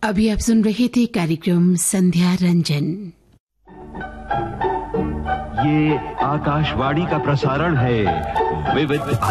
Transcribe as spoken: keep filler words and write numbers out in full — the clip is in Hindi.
अभी आप सुन रहे थे कार्यक्रम संध्या रंजन। ये आकाशवाणी का प्रसारण है विविध